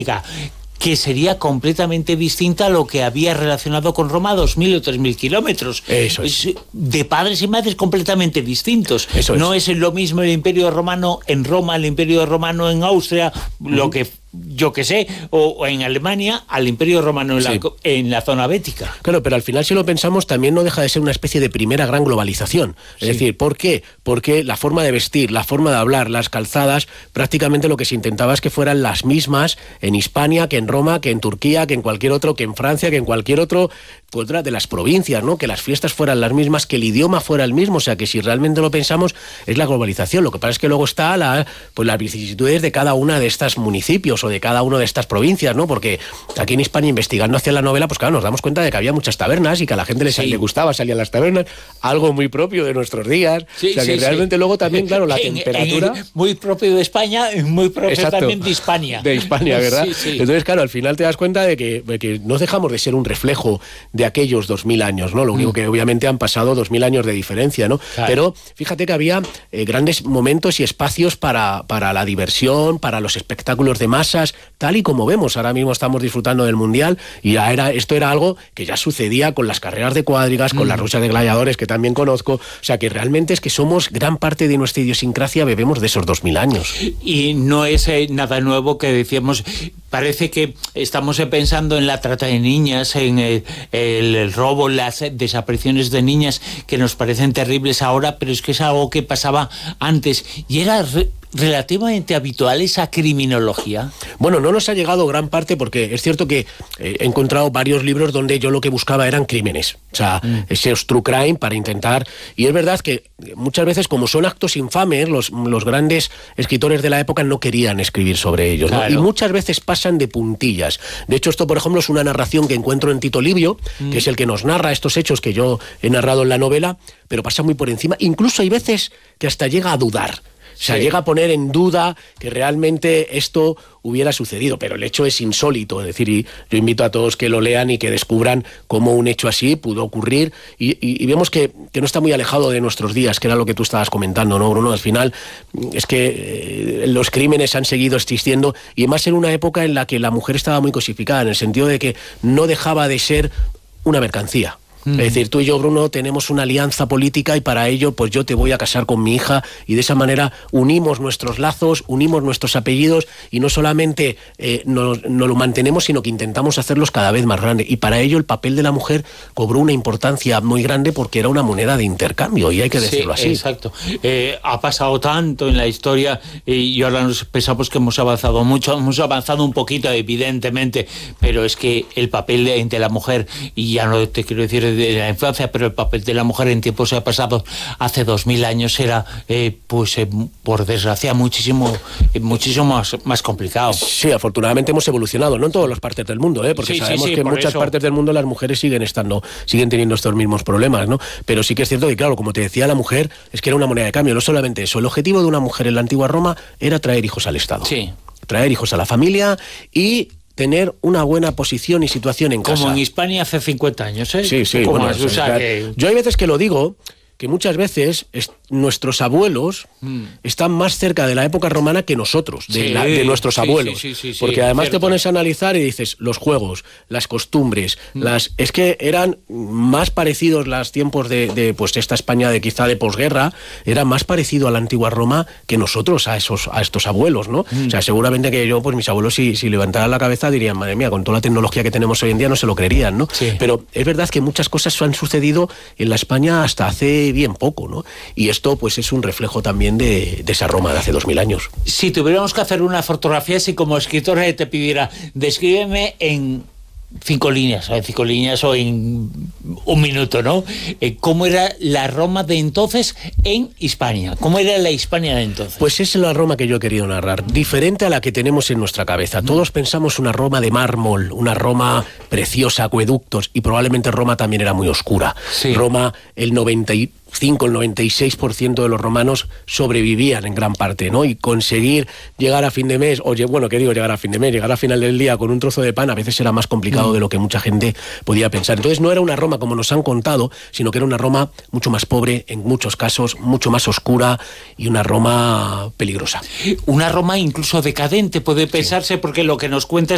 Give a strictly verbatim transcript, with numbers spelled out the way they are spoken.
que sería completamente distinta a lo que había relacionado con Roma, dos mil o tres mil kilómetros. Eso es. es. De padres y madres completamente distintos. Eso no es. es lo mismo el Imperio Romano en Roma, el Imperio Romano en Austria, uh-huh. lo que yo que sé, o, o en Alemania, al Imperio Romano en, sí. la, en la zona bética. Claro, pero al final, si lo pensamos, también no deja de ser una especie de primera gran globalización. Es sí. decir, ¿por qué? Porque la forma de vestir, la forma de hablar, las calzadas, prácticamente lo que se intentaba es que fueran las mismas en Hispania, que en Roma, que en Turquía, que en cualquier otro, que en Francia, que en cualquier otro, pues, de las provincias, ¿no? Que las fiestas fueran las mismas, que el idioma fuera el mismo. O sea, que si realmente lo pensamos, es la globalización. Lo que pasa es que luego está la, pues, las vicisitudes de cada una de estos municipios o de cada una de estas provincias, ¿no? Porque aquí en Hispania, investigando hacia la novela, pues claro, nos damos cuenta de que había muchas tabernas y que a la gente les, sí. le gustaba salir a las tabernas, algo muy propio de nuestros días. Sí, o sea, que sí, realmente sí. luego también, claro, la en, temperatura... En, muy propio de España, muy propio Exacto. también de Hispania. De Hispania, ¿verdad? Sí, sí. Entonces, claro, al final te das cuenta de que, de que no dejamos de ser un reflejo de aquellos dos mil años, ¿no? Lo único mm. que obviamente han pasado dos mil años de diferencia, ¿no? Claro. Pero fíjate que había eh, grandes momentos y espacios para, para la diversión, para los espectáculos de masas, tal y como vemos. Ahora mismo estamos disfrutando del Mundial y ya era, esto era algo que ya sucedía con las carreras de cuadrigas, con mm. las ruchas de gladiadores, que también conozco. O sea, que realmente es que somos gran parte de nuestra idiosincrasia, bebemos de esos dos mil años. Y no es eh, nada nuevo que decíamos... Parece que estamos pensando en la trata de niñas, en el, el, el robo, las desapariciones de niñas, que nos parecen terribles ahora, pero es que es algo que pasaba antes. Y era... Re relativamente habitual esa criminología. Bueno, no nos ha llegado gran parte porque es cierto que eh, he encontrado varios libros donde yo lo que buscaba eran crímenes, o sea, mm. ese true crime para intentar, y es verdad que muchas veces como son actos infames, los, los grandes escritores de la época no querían escribir sobre ellos, claro. ¿no? Y muchas veces pasan de puntillas. De hecho, esto por ejemplo es una narración que encuentro en Tito Livio, mm. que es el que nos narra estos hechos que yo he narrado en la novela, pero pasa muy por encima, incluso hay veces que hasta llega a dudar. O sea, sí. llega a poner en duda que realmente esto hubiera sucedido, pero el hecho es insólito, es decir, y yo invito a todos que lo lean y que descubran cómo un hecho así pudo ocurrir, y, y, y vemos que, que no está muy alejado de nuestros días, que era lo que tú estabas comentando, ¿no, Bruno? Al final es que eh, los crímenes han seguido existiendo, y más en una época en la que la mujer estaba muy cosificada, en el sentido de que no dejaba de ser una mercancía. Es decir, tú y yo, Bruno, tenemos una alianza política y para ello pues yo te voy a casar con mi hija, y de esa manera unimos nuestros lazos, unimos nuestros apellidos, y no solamente eh, nos, nos lo mantenemos, sino que intentamos hacerlos cada vez más grandes, y para ello el papel de la mujer cobró una importancia muy grande porque era una moneda de intercambio, y hay que decirlo sí, así. Exacto. Eh, ha pasado tanto en la historia y ahora nos pensamos que hemos avanzado mucho, hemos avanzado un poquito evidentemente, pero es que el papel de, de la mujer, y ya no te quiero decir de la infancia, pero el papel de la mujer en tiempos pasados, hace dos mil años, era, eh, pues, eh, por desgracia, muchísimo, eh, muchísimo más, más complicado. Sí, afortunadamente hemos evolucionado, no en todas las partes del mundo, ¿eh? Porque sí, sabemos sí, sí, que en muchas eso. partes del mundo las mujeres siguen estando, siguen teniendo estos mismos problemas, ¿no? Pero sí que es cierto que, claro, como te decía, la mujer es que era una moneda de cambio, no solamente eso. El objetivo de una mujer en la antigua Roma era traer hijos al Estado. Sí. Traer hijos a la familia y tener una buena posición y situación en casa. Como en Hispania hace cincuenta años, ¿eh? Sí, sí. Bueno, es, o sea, que... Yo hay veces que lo digo, que muchas veces es, nuestros abuelos mm. están más cerca de la época romana que nosotros, de, sí, la, de nuestros sí, abuelos. Sí, sí, sí, porque sí, además cierto. Te pones a analizar y dices, los juegos, las costumbres, mm. las es que eran más parecidos los tiempos de, de pues esta España de quizá de posguerra, era más parecido a la antigua Roma que nosotros a esos a estos abuelos, ¿no? Mm. O sea, seguramente que yo, pues mis abuelos, si, si levantaran la cabeza dirían, madre mía, con toda la tecnología que tenemos hoy en día no se lo creerían, ¿no? Sí. Pero es verdad que muchas cosas han sucedido en la España hasta hace bien poco, ¿no? Y esto pues es un reflejo también de, de esa Roma de hace dos mil años. Si tuviéramos que hacer una fotografía, si como escritor te pidiera, descríbeme en cinco líneas, o en cinco líneas o en un minuto, ¿no? Eh, ¿Cómo era la Roma de entonces en Hispania? ¿Cómo era la Hispania de entonces? Pues es la Roma que yo he querido narrar, diferente a la que tenemos en nuestra cabeza. Todos pensamos una Roma de mármol, una Roma preciosa, acueductos, y probablemente Roma también era muy oscura. Sí. Roma, el noventa y cinco, el noventa y seis por ciento de los romanos sobrevivían en gran parte, ¿no? Y conseguir llegar a fin de mes, oye, bueno, ¿qué digo llegar a fin de mes? Llegar a final del día con un trozo de pan a veces era más complicado mm. de lo que mucha gente podía pensar. Entonces no era una Roma como nos han contado, sino que era una Roma mucho más pobre, en muchos casos, mucho más oscura, y una Roma peligrosa. Una Roma incluso decadente, puede pensarse, sí. porque lo que nos cuentas